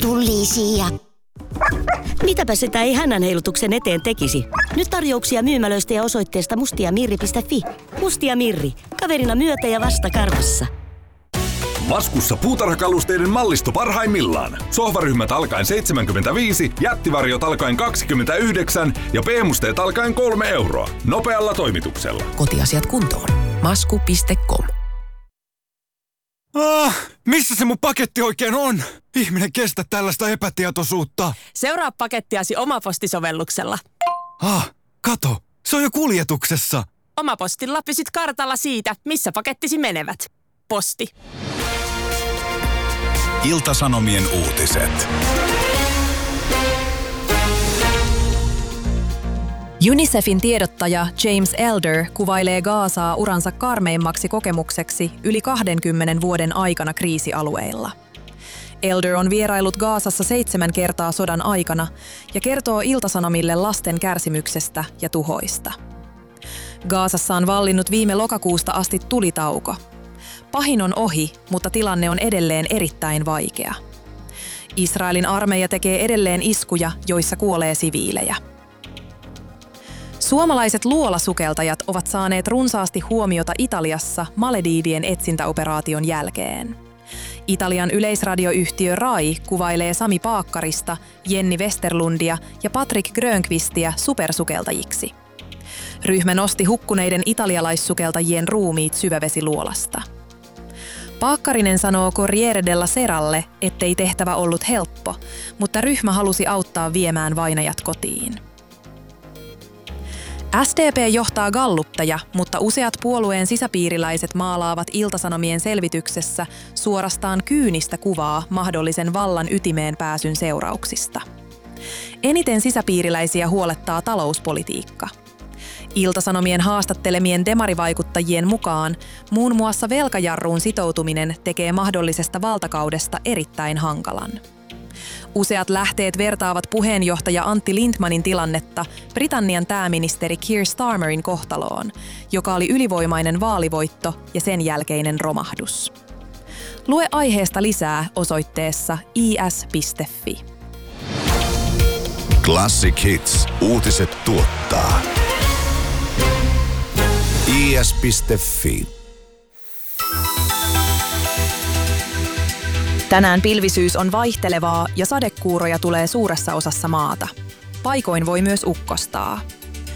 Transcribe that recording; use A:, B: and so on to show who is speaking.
A: Sullisia.
B: Mitäpä sitä ei hännänheilutuksen eteen tekisi? Nyt tarjouksia myymälöistä ja osoitteesta mustiamirri.fi. Mustia Mirri. Kaverina myötä ja vasta karvassa.
C: Laskussa puutarhakalusteiden mallisto parhaimmillaan. Sohvaryhmät alkaen 75, jättivarjot alkaen 29 ja p-musteet alkaen 3 euroa. Nopealla toimituksella.
D: Kotiasiat kuntoon. Masku.com.
E: Missä se mun paketti oikein on? Ihminen kestä tällaista epätietoisuutta.
F: Seuraa pakettiasi Omaposti-sovelluksella.
E: Kato, se on jo kuljetuksessa.
F: Omapostilla pysyt kartalla siitä, missä pakettisi menevät. Posti.
G: Ilta-Sanomien uutiset.
H: UNICEFin tiedottaja James Elder kuvailee Gazaa uransa karmeimmaksi kokemukseksi yli 20 vuoden aikana kriisialueilla. Elder on vierailut Gazassa 7 kertaa sodan aikana ja kertoo Ilta-Sanomille lasten kärsimyksestä ja tuhoista. Gazassa on vallinnut viime lokakuusta asti tulitauko. Pahin on ohi, mutta tilanne on edelleen erittäin vaikea. Israelin armeija tekee edelleen iskuja, joissa kuolee siviilejä. Suomalaiset luolasukeltajat ovat saaneet runsaasti huomiota Italiassa Malediivien etsintäoperaation jälkeen. Italian yleisradioyhtiö RAI kuvailee Sami Paakkarista, Jenni Westerlundia ja Patrick Grönqvistia supersukeltajiksi. Ryhmä nosti hukkuneiden italialaissukeltajien ruumiit syvävesiluolasta. Paakkarinen sanoo Corriere della Seralle, ettei tehtävä ollut helppo, mutta ryhmä halusi auttaa viemään vainajat kotiin. SDP johtaa galluppeja, mutta useat puolueen sisäpiiriläiset maalaavat Ilta-Sanomien selvityksessä suorastaan kyynistä kuvaa mahdollisen vallan ytimeen pääsyn seurauksista. Eniten sisäpiiriläisiä huolettaa talouspolitiikka. Ilta-Sanomien haastattelemien demarivaikuttajien mukaan muun muassa velkajarruun sitoutuminen tekee mahdollisesta valtakaudesta erittäin hankalan. Useat lähteet vertaavat puheenjohtaja Antti Lindmanin tilannetta Britannian pääministeri Keir Starmerin kohtaloon, joka oli ylivoimainen vaalivoitto ja sen jälkeinen romahdus. Lue aiheesta lisää osoitteessa is.fi.
G: Classic Hits. Uutiset tuottaa. is.fi.
H: Tänään pilvisyys on vaihtelevaa ja sadekuuroja tulee suuressa osassa maata. Paikoin voi myös ukkostaa.